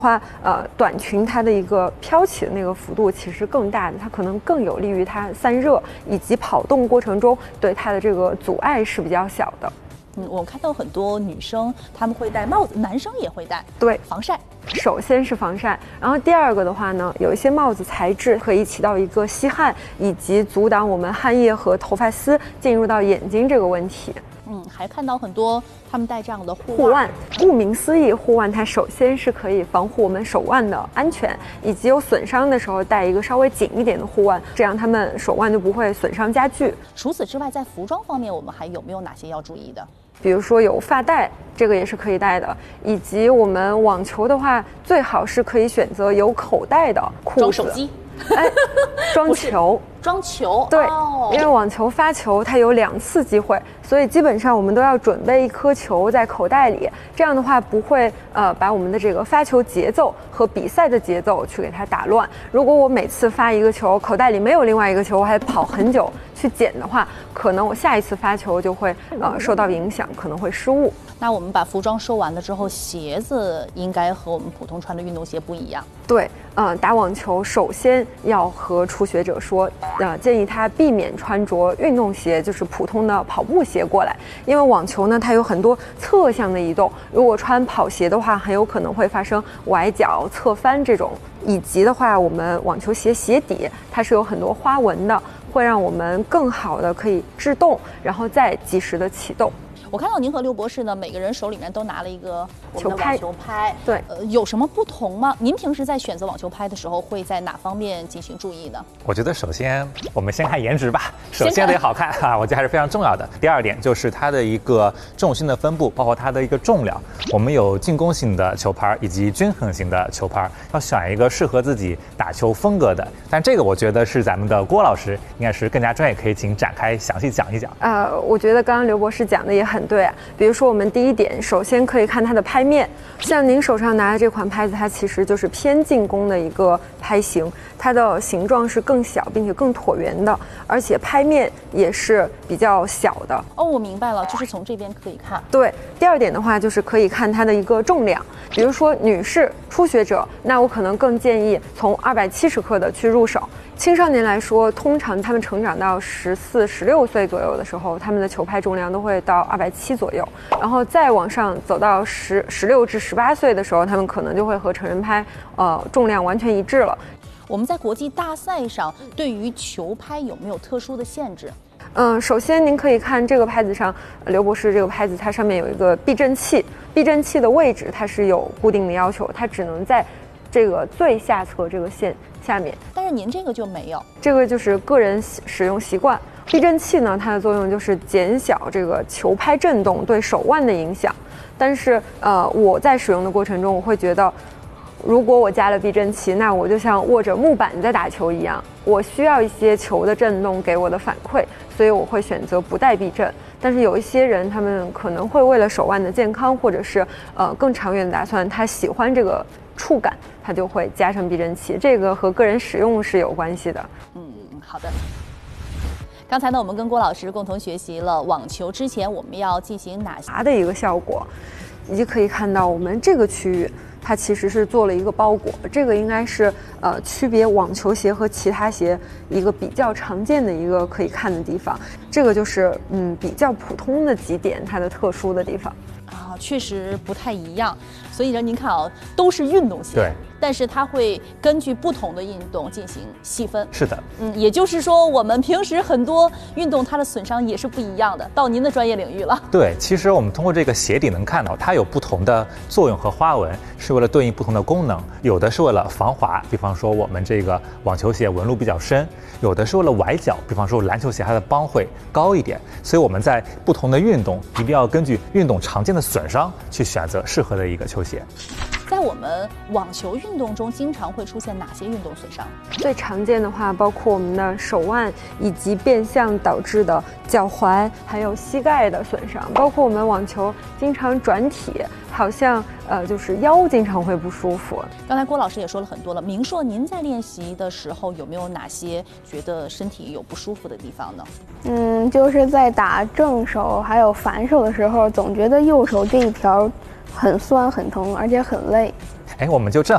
话，短裙它的一个飘起的那个幅度其实更大的，它可能更有利于它散热，以及跑动过程中对它的这个阻碍是比较小的。 我看到很多女生她们会戴帽子，男生也会戴， 对， 防晒。 首先是防晒，然后第二个的话呢，有一些帽子材质可以起到一个吸汗以及阻挡我们汗液和头发丝进入到眼睛这个问题。 还看到很多他们戴这样的护腕。顾名思义，护腕它首先是可以防护我们手腕的安全，以及有损伤的时候戴一个稍微紧一点的护腕，这样他们手腕就不会损伤加剧。 除此之外，在服装方面，我们还有没有哪些要注意的？ 比如说有发带，这个也是可以戴的，以及我们网球的话，最好是可以选择有口袋的裤子。 装手机。 装球。 装球， 对，因为网球发球它有2次机会，所以基本上我们都要准备一颗球在口袋里，这样的话不会把我们的这个发球节奏和比赛的节奏去给它打乱。如果我每次发一个球，口袋里没有另外一个球，我还跑很久去捡的话，可能我下一次发球就会受到影响，可能会失误。 那我们把服装收完了之后，鞋子应该和我们普通穿的运动鞋不一样。 对，打网球首先要和初学者说，建议他避免穿着运动鞋，就是普通的跑步鞋过来，因为网球呢它有很多侧向的移动，如果穿跑鞋的话，很有可能会发生崴脚、侧翻这种。以及的话，我们网球鞋鞋底它是有很多花纹的，会让我们更好的可以制动，然后再及时的启动。 我看到您和刘博士呢，每个人手里面都拿了一个球拍。对， 有什么不同吗？您平时在选择网球拍的时候，会在哪方面进行注意呢？ 我觉得首先我们先看颜值吧，首先得好看啊，我觉得还是非常重要的。第二点就是它的一个重心的分布，包括它的一个重量。我们有进攻型的球拍以及均衡型的球拍，要选一个适合自己打球风格的。但这个我觉得是咱们的郭老师应该是更加专业，可以请展开详细讲一讲。 我觉得刚刚刘博士讲的也很对啊。比如说我们第一点，首先可以看它的拍面，像您手上拿的这款拍子，它其实就是偏进攻的一个拍型，它的形状是更小并且更椭圆的，而且拍面也是比较小的。 我明白了，就是从这边可以看。 对，第二点的话就是可以看它的一个重量，比如说女士初学者，那我可能更建议从270克的去入手。青少年来说，通常他们成长到14、16岁左右的时候，他们的球拍重量都会到270左右，然后再往上走到16至18岁的时候，他们可能就会和成人拍重量完全一致了。 我们在国际大赛上对于球拍有没有特殊的限制？ 首先您可以看这个拍子上，刘博士这个拍子它上面有一个避震器，避震器的位置它是有固定的要求，它只能在这个最下侧这个线下面， 但是您这个就没有， 这个就是个人使用习惯。避震器呢，它的作用就是减小这个球拍震动对手腕的影响。但是我在使用的过程中，我会觉得，如果我加了避震器，那我就像握着木板在打球一样，我需要一些球的震动给我的反馈，所以我会选择不带避震。但是有一些人，他们可能会为了手腕的健康，或者是更长远的打算，他喜欢这个触感，他就会加上避震器，这个和个人使用是有关系的。 好的。刚才呢，我们跟郭老师共同学习了网球之前我们要进行哪些的一个效果，以及可以看到我们这个区域它其实是做了一个包裹，这个应该是区别网球鞋和其他鞋一个比较常见的一个可以看的地方，这个就是比较普通的几点它的特殊的地方。 确实不太一样，所以呢，您看都是运动鞋， 对， 但是它会根据不同的运动进行细分。 是的， 也就是说，我们平时很多运动它的损伤也是不一样的。到您的专业领域了。 对，其实我们通过这个鞋底能看到，它有不同的作用和花纹，是为了对应不同的功能。有的是为了防滑，比方说我们这个网球鞋纹路比较深；有的是为了崴脚，比方说篮球鞋它的帮会高一点。所以我们在不同的运动，一定要根据运动常见的损伤去选择适合的一个球鞋。 在我们网球运动中，经常会出现哪些运动损伤？ 最常见的话，包括我们的手腕以及变相导致的脚踝，还有膝盖的损伤。包括我们网球经常转体，好像就是腰经常会不舒服。 刚才郭老师也说了很多了，明硕，您在练习的时候有没有哪些觉得身体有不舒服的地方呢？ 就是在打正手还有反手的时候，总觉得右手这一条很酸很疼，而且很累。 我们就正好